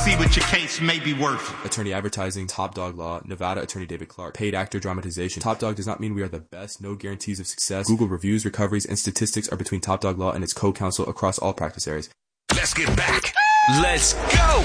see what your case may be worth. Attorney Advertising, Top Dog Law, Nevada Attorney David Clark. Paid actor dramatization. Top Dog does not mean we are the best, no guarantees of success. Google reviews, recoveries, and statistics are between Top Dog Law and its co-counsel across all practice areas. Let's get back. Let's go.